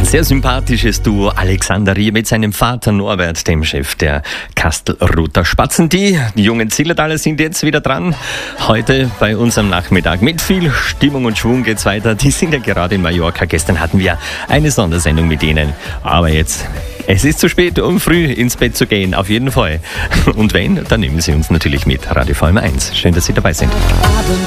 Sehr sympathisches Duo Alexander Ries mit seinem Vater Norbert, dem Chef der Kastelruther Spatzen. Die jungen Zillertaler sind jetzt wieder dran. Heute bei uns am Nachmittag mit viel Stimmung und Schwung geht's weiter. Die sind ja gerade in Mallorca. Gestern hatten wir eine Sondersendung mit ihnen. Aber jetzt, es ist zu spät, um früh ins Bett zu gehen, auf jeden Fall. Und wenn, dann nehmen Sie uns natürlich mit. Radio VM1. Schön, dass Sie dabei sind.